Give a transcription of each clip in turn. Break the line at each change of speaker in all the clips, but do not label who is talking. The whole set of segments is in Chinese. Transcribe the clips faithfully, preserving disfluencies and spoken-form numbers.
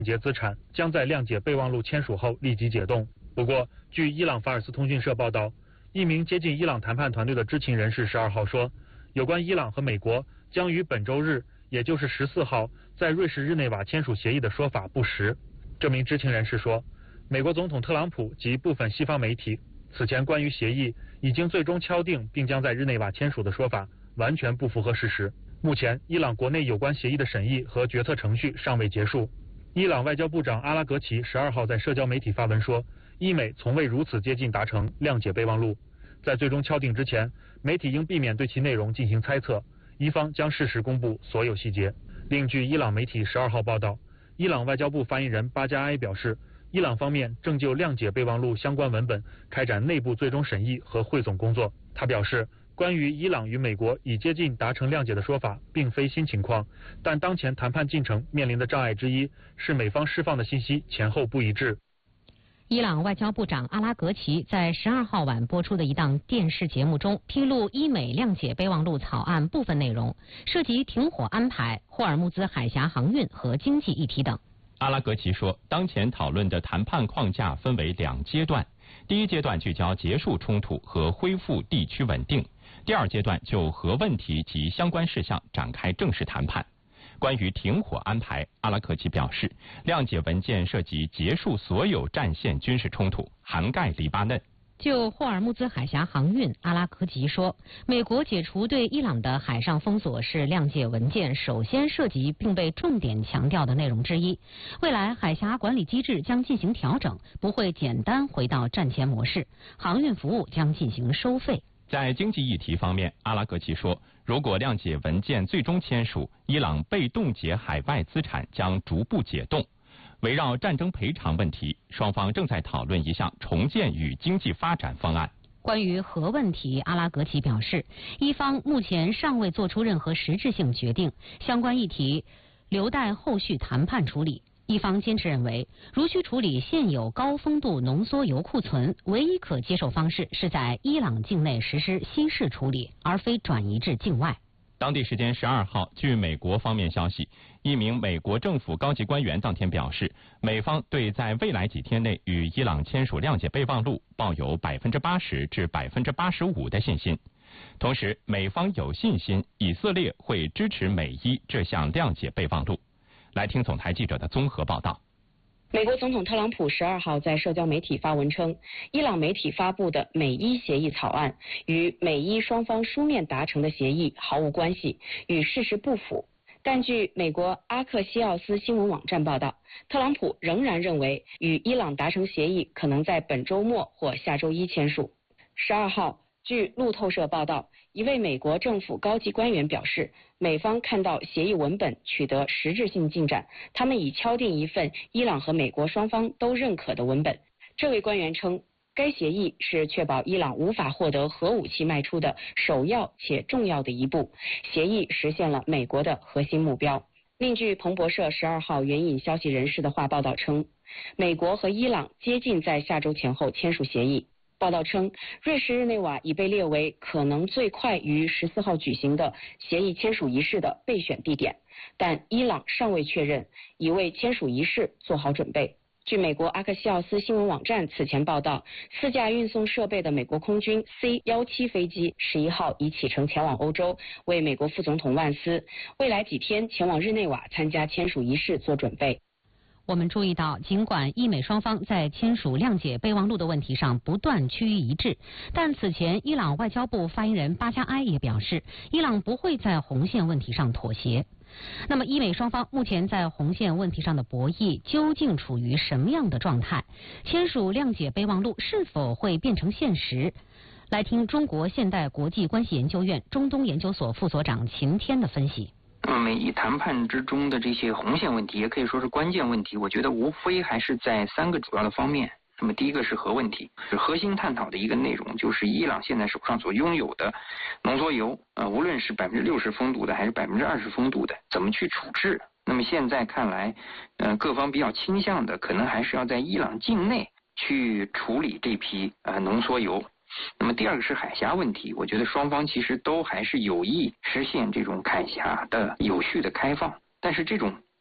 结资产将在谅解备忘录签署后立即解冻。不过，据伊朗法尔斯通讯社报道，一名接近伊朗谈判团队的知情人士十二号说，有关伊朗和美国将于本周日，也就是十四号，在瑞士日内瓦签署协议的说法不实。这名知情人士说，美国总统特朗普及部分西方媒体此前关于协议已经最终敲定并将在日内瓦签署的说法完全不符合事实。目前，伊朗国内有关协议的审议和决策程序尚未结束。伊朗外交部长阿拉格齐十二号在社交媒体发文说，伊美从未如此接近达成谅解备忘录。在最终敲定之前，媒体应避免对其内容进行猜测，伊方将适时公布所有细节。另据伊朗媒体十二号报道，伊朗外交部发言人巴加埃表示，伊朗方面正就谅解备忘录相关文本开展内部最终审议和汇总工作。他表示，关于伊朗与美国已接近达成谅解的说法并非新情况，但当前谈判进程面临的障碍之一是美方释放的信息前后不一致。
伊朗外交部长阿拉格齐在十二号晚播出的一档电视节目中披露伊美谅解备忘录草案部分内容，涉及停火安排、霍尔木兹海峡航运和经济议题等。
阿拉格齐说，当前讨论的谈判框架分为两阶段，第一阶段聚焦结束冲突和恢复地区稳定，第二阶段就核问题及相关事项展开正式谈判。关于停火安排，阿拉格齐表示，谅解文件涉及结束所有战线军事冲突，涵盖黎巴嫩。
就霍尔木兹海峡航运，阿拉格齐说，美国解除对伊朗的海上封锁是谅解文件首先涉及并被重点强调的内容之一。未来海峡管理机制将进行调整，不会简单回到战前模式，航运服务将进行收费。
在经济议题方面，阿拉格齐说，如果谅解文件最终签署，伊朗被冻结海外资产将逐步解冻。围绕战争赔偿问题，双方正在讨论一项重建与经济发展方案。
关于核问题，阿拉格齐表示，伊方目前尚未做出任何实质性决定，相关议题留待后续谈判处理。伊方坚持认为，如需处理现有高丰度浓缩铀库存，唯一可接受方式是在伊朗境内实施稀释处理，而非转移至境外。
当地时间十二号，据美国方面消息，一名美国政府高级官员当天表示，美方对在未来几天内与伊朗签署谅解备忘录抱有百分之八十至百分之八十五的信心。同时，美方有信心以色列会支持美伊这项谅解备忘录。来听总台记者的综合报道。
美国总统特朗普十二号在社交媒体发文称，伊朗媒体发布的美伊协议草案与美伊双方书面达成的协议毫无关系，与事实不符。但据美国阿克西奥斯新闻网站报道，特朗普仍然认为与伊朗达成协议可能在本周末或下周一签署。十二号，据路透社报道，一位美国政府高级官员表示，美方看到协议文本取得实质性进展，他们已敲定一份伊朗和美国双方都认可的文本。这位官员称，该协议是确保伊朗无法获得核武器迈出的首要且重要的一步，协议实现了美国的核心目标。另据彭博社十二号援引消息人士的话报道称，美国和伊朗接近在下周前后签署协议。报道称，瑞士日内瓦已被列为可能最快于十四号举行的协议签署仪式的备选地点，但伊朗尚未确认，已为签署仪式做好准备。据美国阿克西奥斯新闻网站此前报道，四架运送设备的美国空军 C 十七 飞机十一号已启程前往欧洲，为美国副总统万斯未来几天前往日内瓦参加签署仪式做准备。
我们注意到，尽管伊美双方在签署谅解备忘录的问题上不断趋于一致，但此前伊朗外交部发言人巴加埃也表示，伊朗不会在红线问题上妥协。那么，伊美双方目前在红线问题上的博弈究竟处于什么样的状态？签署谅解备忘录是否会变成现实？来听中国现代国际关系研究院中东研究所副所长秦天的分析。
那么美伊谈判之中的这些红线问题，也可以说是关键问题，我觉得无非还是在三个主要的方面。那么第一个是核问题，是核心探讨的一个内容，就是伊朗现在手上所拥有的浓缩铀，呃，无论是百分之六十丰度的还是百分之二十丰度的，怎么去处置？那么现在看来，呃，各方比较倾向的，可能还是要在伊朗境内去处理这批呃浓缩铀。那么第二个是海峡问题，我觉得双方其实都还是有意实现这种海峡的有序的开放，但是这种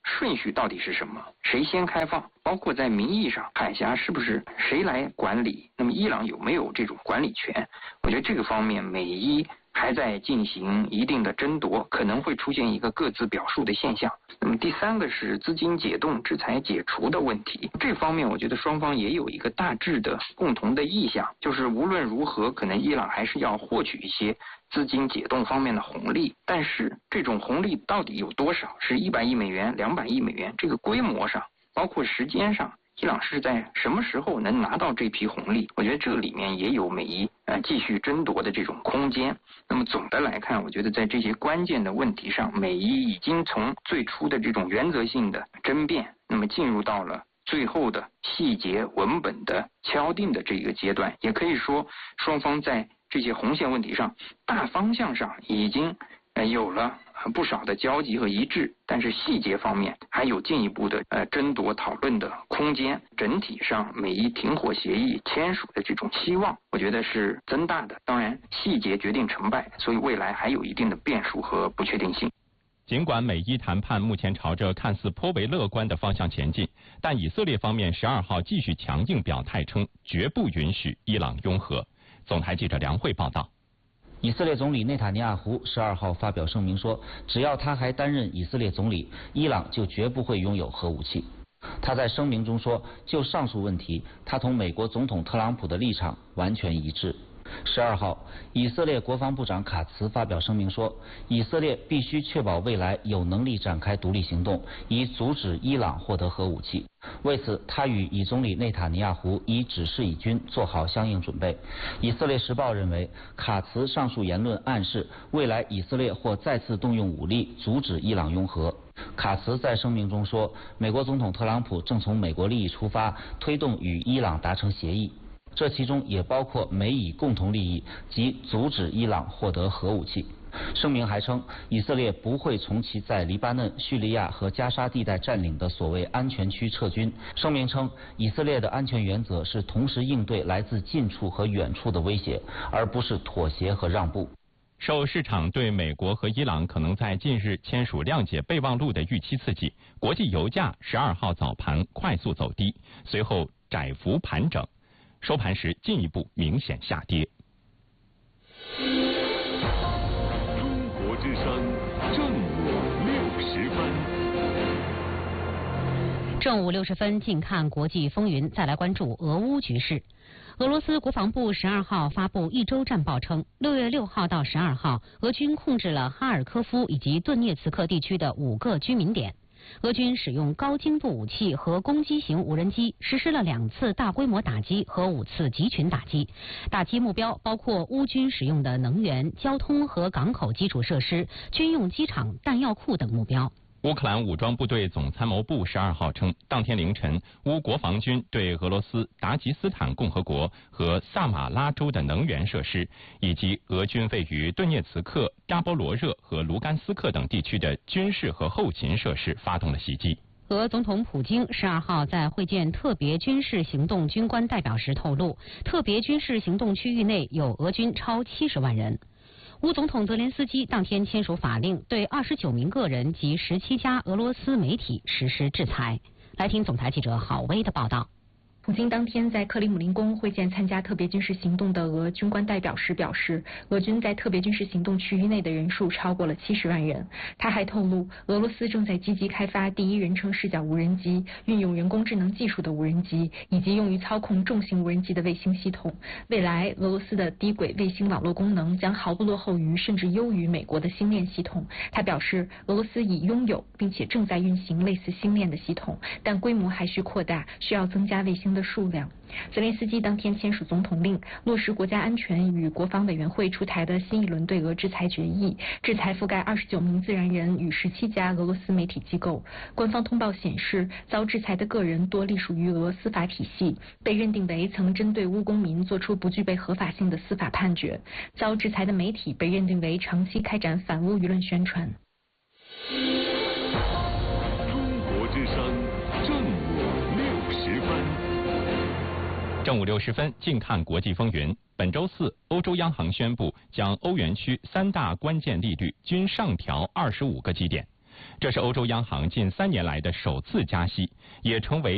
顺序到底是什么？谁先开放？包括在名义上，海峡是不是谁来管理？那么伊朗有没有这种管理权？我觉得这个方面美伊还在进行一定的争夺，可能会出现一个各自表述的现象。那么第三个是资金解冻、制裁解除的问题，这方面我觉得双方也有一个大致的共同的意向，就是无论如何，可能伊朗还是要获取一些资金解冻方面的红利，但是这种红利到底有多少？是一百亿美元、两百亿美元？这个规模上，包括时间上，伊朗是在什么时候能拿到这批红利？我觉得这里面也有美伊呃继续争夺的这种空间。那么总的来看，我觉得在这些关键的问题上，美伊已经从最初的这种原则性的争辩，那么进入到了最后的细节文本的敲定的这个阶段。也可以说，双方在这些红线问题上，大方向上已经呃有了不少的交集和一致，但是细节方面还有进一步的呃争夺讨论的空间。整体上，美伊停火协议签署的这种期望，我觉得是增大的。当然，细节决定成败，所以未来还有一定的变数和不确定性。
尽管美伊谈判目前朝着看似颇为乐观的方向前进，但以色列方面十二号继续强硬表态称，绝不允许伊朗拥核。总台记者梁慧报道。
以色列总理内塔尼亚胡十二号发表声明说，只要他还担任以色列总理，伊朗就绝不会拥有核武器。他在声明中说，就上述问题，他同美国总统特朗普的立场完全一致。十二号，以色列国防部长卡茨发表声明说，以色列必须确保未来有能力展开独立行动，以阻止伊朗获得核武器。为此，他与以总理内塔尼亚胡已指示以军做好相应准备。以色列时报认为，卡茨上述言论暗示未来以色列或再次动用武力阻止伊朗拥核。卡茨在声明中说，美国总统特朗普正从美国利益出发，推动与伊朗达成协议。这其中也包括美以共同利益及阻止伊朗获得核武器。声明还称，以色列不会从其在黎巴嫩、叙利亚和加沙地带占领的所谓安全区撤军。声明称，以色列的安全原则是同时应对来自近处和远处的威胁，而不是妥协和让步。
受市场对美国和伊朗可能在近日签署谅解备忘录的预期刺激，国际油价十二号早盘快速走低，随后窄幅盘整，收盘时进一步明显下跌。
中国之声正午六十分。
正午六十分，近看国际风云，再来关注俄乌局势。俄罗斯国防部十二号发布一周战报称，六月六号到十二号，俄军控制了哈尔科夫以及顿涅茨克地区的五个居民点。俄军使用高精度武器和攻击型无人机，实施了两次大规模打击和五次集群打击。打击目标包括乌军使用的能源、交通和港口基础设施、军用机场、弹药库等目标。
乌克兰武装部队总参谋部十二号称，当天凌晨，乌国防军对俄罗斯达吉斯坦共和国和萨马拉州的能源设施，以及俄军位于顿涅茨克、扎波罗热和卢甘斯克等地区的军事和后勤设施发动了袭击。
俄总统普京十二号在会见特别军事行动军官代表时透露，特别军事行动区域内有俄军超七十万人。乌总统泽连斯基当天签署法令，对二十九名个人及十七家俄罗斯媒体实施制裁。来听总台记者郝薇的报道。
普京当天在克里姆林宫会见参加特别军事行动的俄军官代表时表示，俄军在特别军事行动区域内的人数超过了七十万人。他还透露，俄罗斯正在积极开发第一人称视角无人机、运用人工智能技术的无人机，以及用于操控重型无人机的卫星系统。未来，俄罗斯的低轨卫星网络功能将毫不落后于甚至优于美国的星链系统。他表示，俄罗斯已拥有并且正在运行类似星链的系统，但规模还需扩大，需要增加卫星的数量。泽连斯基当天签署总统令，落实国家安全与国防委员会出台的新一轮对俄制裁决议，制裁覆盖二十九名自然人与十七家俄罗斯媒体机构。官方通报显示，遭制裁的个人多隶属于俄司法体系，被认定为曾针对乌公民做出不具备合法性的司法判决。遭制裁的媒体被认定为长期开展反乌舆论宣传。
中国之声正午六十分。
正午六十分，近看国际风云。本周四，欧洲央行宣布将欧元区三大关键利率均上调二十五个基点。 这是欧洲央行近三年来的首次加息，也成为